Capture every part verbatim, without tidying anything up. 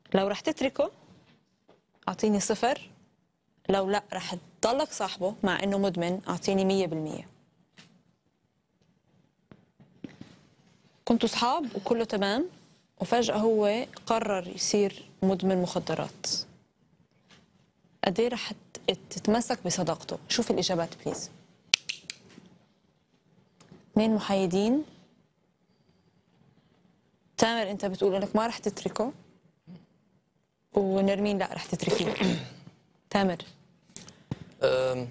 لو رح تتركه اعطيني صفر، لو لا رح تضلك صاحبه مع انه مدمن اعطيني مية بالمية. كنتوا صحاب وكله تمام وفجأة هو قرر يصير مدمن مخدرات، قد ايه رح تتمسك بصداقته؟ شوف الإجابات بليز. اثنين محايدين. تامر انت بتقول انك ما رح تتركه، ونرمين لا رح تتركيه. تامر. أم،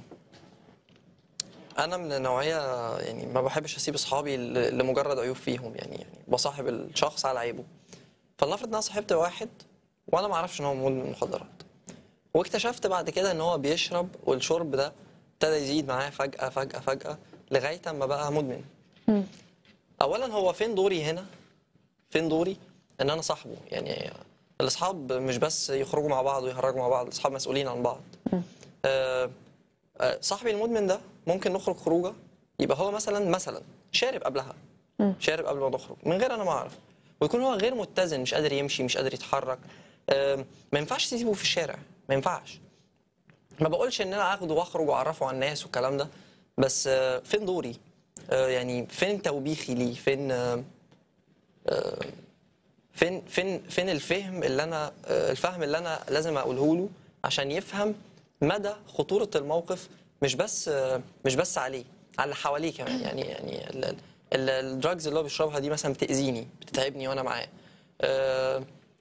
انا من النوعيه يعني ما بحبش اسيب اصحابي ل- لمجرد عيوب فيهم، يعني يعني بصاحب الشخص على عيبه. فلنفرض ان انا صاحبت واحد وانا ما اعرفش ان هو مدمن مخدرات، واكتشفت بعد كده ان هو بيشرب، والشرب ده ابتدى يزيد معاه فجاه فجاه فجاه لغايه اما بقى مدمن. اولا هو فين دوري هنا؟ فين دوري ان انا صاحبه؟ يعني الاصحاب مش بس يخرجوا مع بعض ويهرجوا مع بعض، الاصحاب مسؤولين عن بعض. آه، آه، صاحبي المدمن ده ممكن نخرج خروجه يبقى هو مثلا مثلا شارب قبلها، شارب قبل ما نخرج من غير انا ما اعرف، ويكون هو غير متزن، مش قادر يمشي، مش قادر يتحرك. آم، ما ينفعش تسيبه في الشارع، ما ينفعش. ما بقولش ان انا اخده واخرج واعرفه على الناس والكلام ده، بس آه، فين دوري؟ آه، يعني فين توبيخي ليه؟ فين آه، آه، فين فين فين الفهم اللي انا آه، الفهم اللي انا لازم اقوله له عشان يفهم مدى خطورة الموقف، مش بس آه، مش بس عليه، على اللي حواليه كمان. يعني يعني ال- ال- الدراجز اللي هو بيشربها دي مثلا بتأذيني، بتتعبني وانا معاه. آه،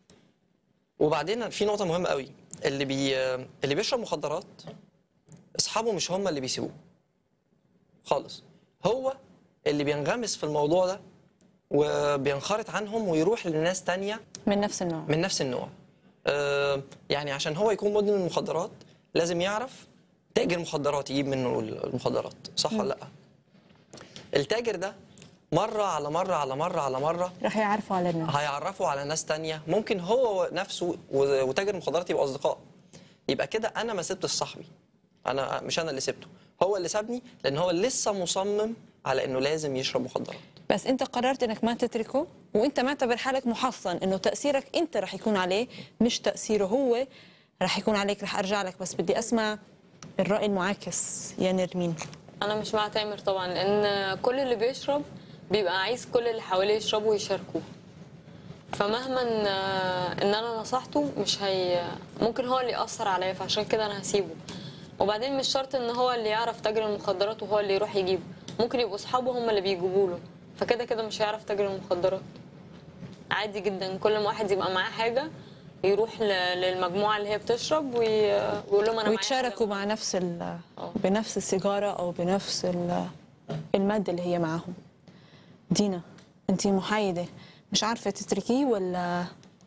وبعدين في نقطة مهمة قوي، اللي بي آه، اللي بيشرب مخدرات اصحابه مش هم اللي بيسيبوه خالص، هو اللي بينغمس في الموضوع ده وبينخرط عنهم ويروح لناس تانية من نفس النوع. من نفس النوع. آه، يعني عشان هو يكون مدمن مخدرات لازم يعرف تاجر مخدرات يجيب منه المخدرات، صح ولا لا؟ التاجر ده مرة على مرة على مرة على مرة رح يعرفوا على الناس. هيعرفه على ناس تانية، ممكن هو نفسه وتاجر المخدرات يبقوا أصدقاء. يبقى كده أنا ما سبتش صاحبي، أنا مش أنا اللي سبته، هو اللي سابني، لأن هو لسه مصمم على إنه لازم يشرب مخدرات. بس انت قررت انك ما تتركه، وانت معتبر حالك محصن انه تاثيرك انت رح يكون عليه مش تاثيره هو رح يكون عليك. رح ارجع لك بس بدي اسمع الراي المعاكس يا نرمين. انا مش مع تامر طبعا، لان كل اللي بيشرب بيبقى عايز كل اللي حواليه يشربوا ويشاركوه. فمهما ان ان انا نصحته مش هي ممكن هو اللي ياثر عليا، فعشان كده انا هسيبه. وبعدين مش شرط ان هو اللي يعرف تاجر المخدرات وهو اللي يروح يجيبه، ممكن يبقوا اصحابه هم اللي بيجيبوا له، فكده كده مش هيعرف تاجر المخدرات. عادي جدا كل ما واحد يبقى معاه حاجه يروح ل- للمجموعه اللي هي بتشرب وي- ويقول لهم انا معايا ويتشاركوا حاجة. مع نفس ال بنفس السيجاره او بنفس ال- الماده اللي هي معاهم. دينا انت محايده، مش عارفه تتركيه ولا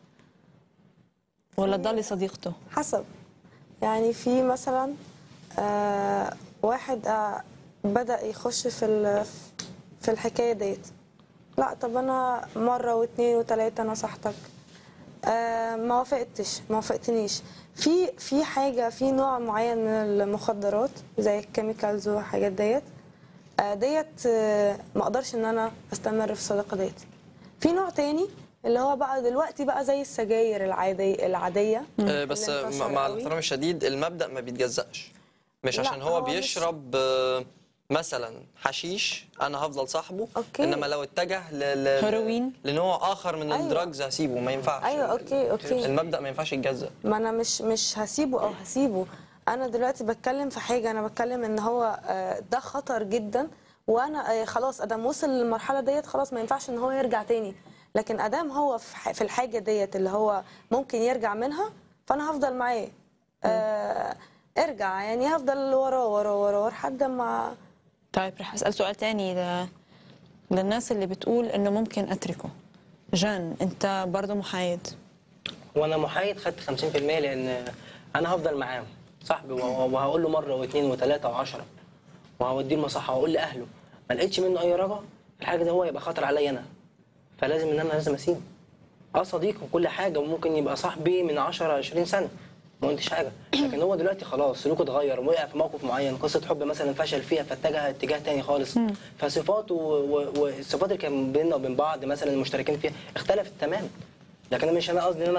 ولا تضلي صديقته؟ حسب. يعني في مثلا آه واحد آه بدأ يخش في ال- في الحكاية ديت. لا طب أنا مرة واثنين وثلاثة نصحتك، آه ما وافقتش ما وافقتنيش في في حاجة، في نوع معين من المخدرات زي الكيميكالز والحاجات ديت، آه ديت آه ما اقدرش ان انا استمر في الصداقة ديت. في نوع تاني اللي هو بقى دلوقتي بقى زي السجاير العادية العادية آه، بس اللي انتشر مع قوي. الاحترام الشديد المبدأ ما بيتجزأش. مش لا، عشان هو هو مش- بيشرب آه، مثلا حشيش انا هفضل صاحبه، أوكي. انما لو اتجه ل... ل... هيروين. لنوع اخر من أيوة. الدراجز هسيبه، ما ينفعش. ايوه اوكي اوكي. المبدأ ما ينفعش يتجزأ. ما انا مش مش هسيبه او هسيبه، انا دلوقتي بتكلم في حاجه، انا بتكلم ان هو آه، ده خطر جدا، وانا آه، خلاص ادام وصل للمرحله ديت خلاص ما ينفعش ان هو يرجع تاني. لكن ادام هو في ح- في الحاجه ديت اللي هو ممكن يرجع منها، فانا هفضل معاه. آه، ارجع يعني هفضل وراه وراه وراه لحد ما. طيب رح اسال سؤال تاني ل... للناس اللي بتقول انه ممكن اتركه. جان انت برضه محايد. وانا محايد خدت خمسين في المية لان انا هفضل معاه صاحبي، وه- وهقول له مره واثنين وثلاثه وعشرة، وهوديه المصحه وهقول لاهله. ما لقيتش منه اي رجا، الحاجه دي هو يبقى خطر عليا انا، فلازم ان انا لازم اسيبه. اه صديق وكل حاجه، وممكن يبقى صاحبي من عشرة عشرين سنه ما قلتش حاجه، لكن هو دلوقتي خلاص سلوكه اتغير، وقع في موقف معين، قصه حب مثلا فشل فيها فاتجه اتجاه تاني خالص، فصفاته و- و- والصفات اللي كان بيننا وبين بعض مثلا المشتركين فيها اختلفت تماما. لكن انا مش انا قصدي ان انا